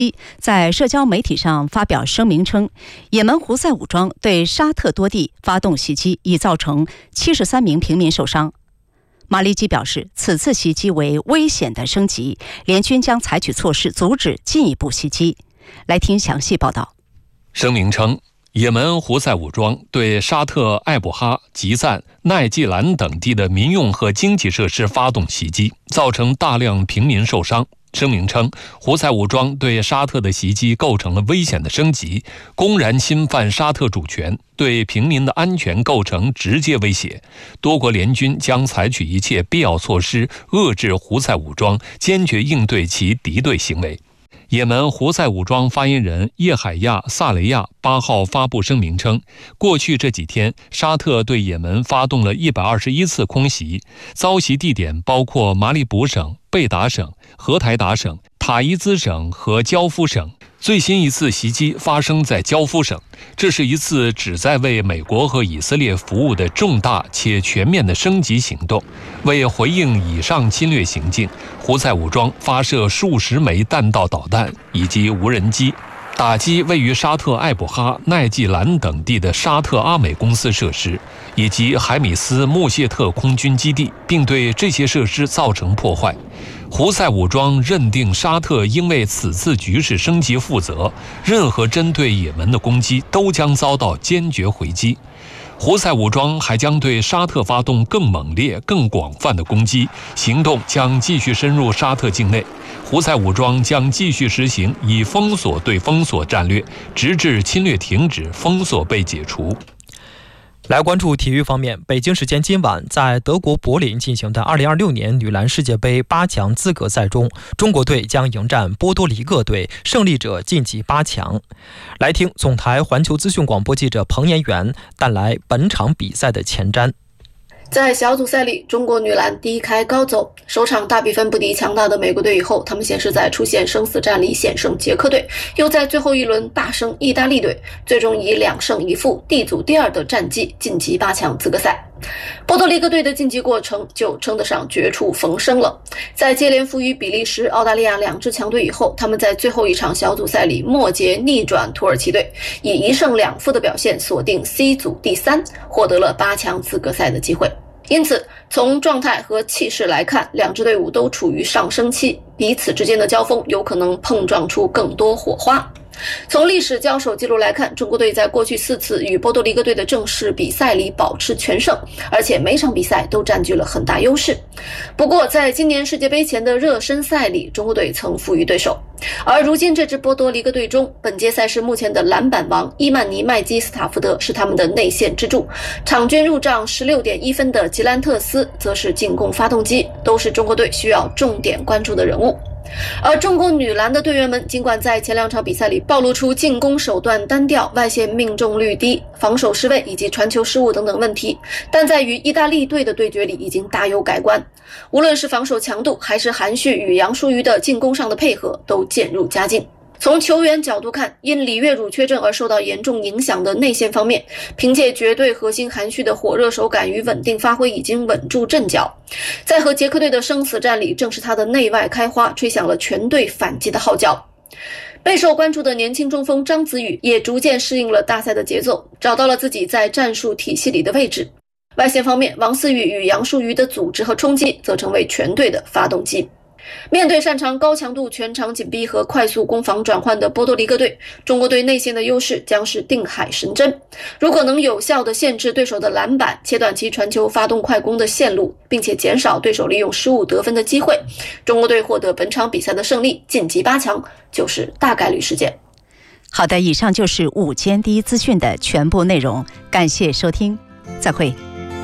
在社交媒体上发表声明称，也门胡塞武装对沙特多地发动袭击，已造成73名平民受伤。马利基表示，此次袭击为危险的升级，联军将采取措施阻止进一步袭击。来听详细报道。 声明称，也门胡塞武装对沙特艾布哈、吉赞、奈季兰等地的民用和经济设施发动袭击，造成大量平民受伤。声明称，胡塞武装对沙特的袭击构成了危险的升级，公然侵犯沙特主权，对平民的安全构成直接威胁。多国联军将采取一切必要措施，遏制胡塞武装，坚决应对其敌对行为。也门胡塞武装发言人叶海亚·萨雷亚8号发布声明称，过去这几天，沙特对也门发动了121次空袭，遭袭地点包括马里卜省、贝达省、荷台达省、塔伊兹省和焦夫省。最新一次袭击发生在焦夫省，这是一次旨在为美国和以色列服务的重大且全面的升级行动。为回应以上侵略行径，胡塞武装发射数十枚弹道导弹以及无人机，打击位于沙特艾布哈、奈季兰等地的沙特阿美公司设施，以及海米斯穆谢特空军基地，并对这些设施造成破坏。胡塞武装认定沙特应为此次局势升级负责，任何针对也门的攻击都将遭到坚决回击。胡塞武装还将对沙特发动更猛烈、更广泛的攻击，行动将继续深入沙特境内。胡塞武装将继续实行以封锁对封锁战略，直至侵略停止、封锁被解除。 来关注体育方面，北京时间今晚在德国柏林进行的2026年女篮世界杯8强资格赛中，中国队将迎战波多黎各队，胜利者晋级8强。来听总台环球资讯广播记者彭延元带来本场比赛的前瞻。 在小组赛里，中国女篮低开高走，首场大比分不敌强大的美国队以后，他们先是在出现生死战里险胜捷克队，又在最后一轮大胜意大利队，最终以2胜1负 D 组第2的战绩晋级8强资格赛。波多黎各队的晋级过程就称得上绝处逢生了。在接连负于比利时、澳大利亚2支强队以后，他们在最后一场小组赛里末节逆转土耳其队，以1胜2负的表现锁定 C 组第3，获得了8强资格赛的机会。因此，从状态和气势来看，两支队伍都处于上升期，彼此之间的交锋有可能碰撞出更多火花。从历史交手记录来看，中国队在过去4次与波多黎各队的正式比赛里保持全胜，而且每场比赛都占据了很大优势。不过在今年世界杯前的热身赛里，中国队曾负于对手。而如今这支波多黎各队中，本届赛事目前的篮板王伊曼尼麦基斯塔福德是他们的内线支柱，场均入账 16.1 分的吉兰特斯则是进攻发动机，都是中国队需要重点关注的人物。而中国女篮的队员们尽管在前2场比赛里暴露出进攻手段单调、外线命中率低、防守失位以及传球失误等等问题，但在与意大利队的对决里已经大有改观。无论是防守强度还是韩旭与杨舒瑜的进攻上的配合都渐入佳境。从球员角度看，因李月汝缺阵而受到严重影响的内线方面，凭借绝对核心韩旭的火热手感与稳定发挥，已经稳住阵脚。在和捷克队的生死战里，正是他的内外开花吹响了全队反击的号角。备受关注的年轻中锋张子宇也逐渐适应了大赛的节奏，找到了自己在战术体系里的位置。外线方面，王思雨与杨舒瑜的组织和冲击则成为全队的发动机。面对擅长高强度全场紧逼和快速攻防转换的波多黎各队，中国队内线的优势将是定海神针。如果能有效地限制对手的篮板，切断其传球发动快攻的线路，并且减少对手利用失误得分的机会，中国队获得本场比赛的胜利，晋级8强就是大概率事件。 好的，以上就是午间第一资讯的全部内容，感谢收听，再会。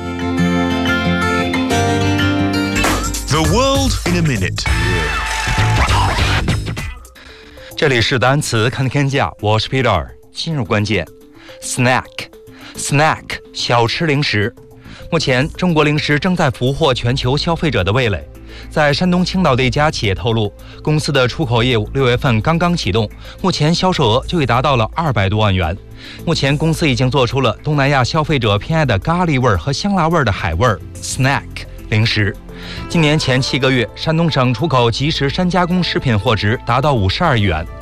The world in a minute。 这里是单词看天下，我是 Peter。今日关键 snack 小吃零食。目前中国零食正在俘获全球消费者的味蕾。在山东青岛的一家企业透露，公司的出口业务6月份刚刚启动，目前销售额就已达到了200多万元。目前公司已经做出了东南亚消费者偏爱的咖喱味和香辣味的海味 snack 零食。今年前7个月，山东省出口即食山加工食品货值达到52亿元。